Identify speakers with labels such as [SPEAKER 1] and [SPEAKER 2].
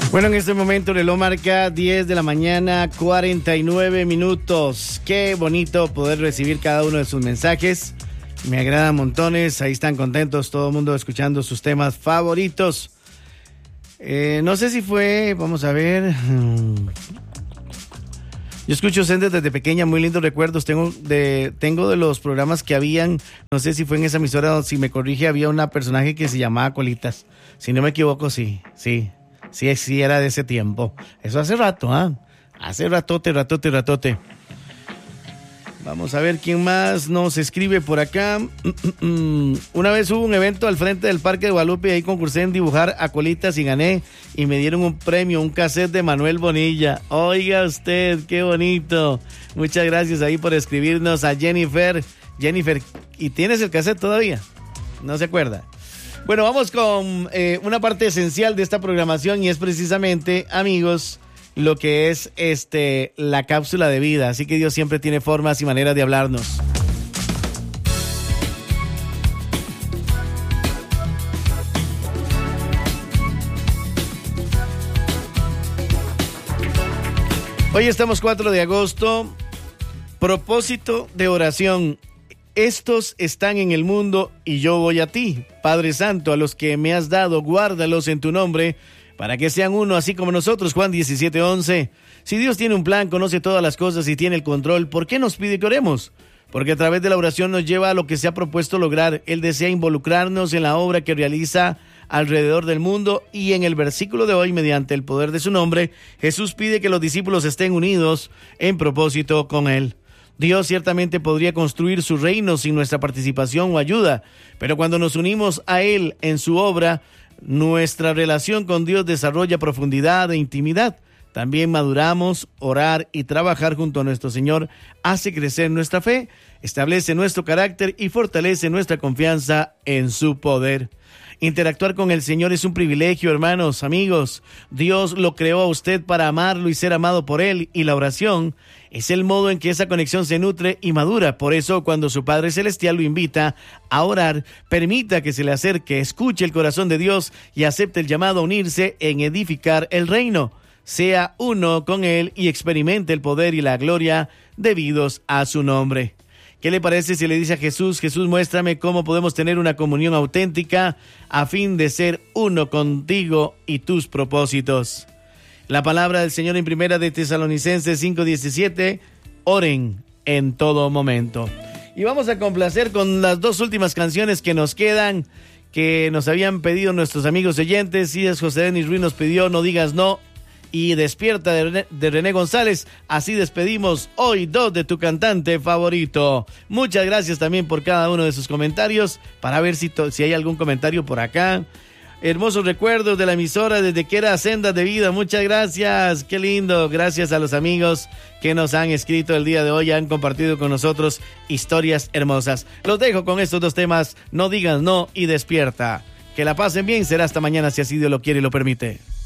[SPEAKER 1] Bueno, en este momento el reloj marca 10 de la mañana, 49 minutos. Qué bonito poder recibir cada uno de sus mensajes. Me agrada montones, ahí están contentos todo el mundo escuchando sus temas favoritos. No sé si fue, vamos a ver. Yo escucho Sender desde pequeña, muy lindos recuerdos. Tengo de los programas que habían, no sé si fue en esa emisora, si me corrige, había una personaje que se llamaba Colitas. Si no me equivoco, sí, era de ese tiempo. Eso hace rato, hace ratote. Vamos a ver quién más nos escribe por acá. Una vez hubo un evento al frente del Parque de Guadalupe y ahí concursé en dibujar a Colitas y gané. Y me dieron un premio, un cassette de Manuel Bonilla. Oiga usted, qué bonito. Muchas gracias ahí por escribirnos a Jennifer. Jennifer, ¿y tienes el cassette todavía? ¿No se acuerda? Bueno, vamos con una parte esencial de esta programación y es precisamente, amigos, lo que es la cápsula de vida. Así que Dios siempre tiene formas y maneras de hablarnos. Hoy estamos 4 de agosto. Propósito de oración. Estos están en el mundo y yo voy a ti. Padre Santo, a los que me has dado, guárdalos en tu nombre, para que sean uno, así como nosotros. Juan 17:11. Si Dios tiene un plan, conoce todas las cosas y tiene el control, ¿por qué nos pide que oremos? Porque a través de la oración nos lleva a lo que se ha propuesto lograr. Él desea involucrarnos en la obra que realiza alrededor del mundo, y en el versículo de hoy, mediante el poder de su nombre, Jesús pide que los discípulos estén unidos en propósito con Él. Dios ciertamente podría construir su reino sin nuestra participación o ayuda, pero cuando nos unimos a Él en su obra, nuestra relación con Dios desarrolla profundidad e intimidad. También maduramos. Orar y trabajar junto a nuestro Señor hace crecer nuestra fe, establece nuestro carácter y fortalece nuestra confianza en su poder. Interactuar con el Señor es un privilegio, hermanos, amigos. Dios lo creó a usted para amarlo y ser amado por Él, y la oración es el modo en que esa conexión se nutre y madura. Por eso, cuando su Padre Celestial lo invita a orar, permita que se le acerque, escuche el corazón de Dios y acepte el llamado a unirse en edificar el reino. Sea uno con Él y experimente el poder y la gloria debidos a su nombre. ¿Qué le parece si le dice a Jesús: Jesús, muéstrame cómo podemos tener una comunión auténtica a fin de ser uno contigo y tus propósitos? La palabra del Señor en Primera de Tesalonicenses 5:17, oren en todo momento. Y vamos a complacer con las dos últimas canciones que nos quedan, que nos habían pedido nuestros amigos oyentes. Y es José Denis Ruiz nos pidió No Digas No y Despierta de René González. Así despedimos hoy 2 de tu cantante favorito. Muchas gracias también por cada uno de sus comentarios, para ver si hay algún comentario por acá. Hermosos recuerdos de la emisora desde que era Sendas de Vida. Muchas gracias, qué lindo. Gracias a los amigos que nos han escrito el día de hoy, han compartido con nosotros historias hermosas. Los dejo con estos dos temas, No Digas No y Despierta. Que la pasen bien, será hasta mañana si así Dios lo quiere y lo permite.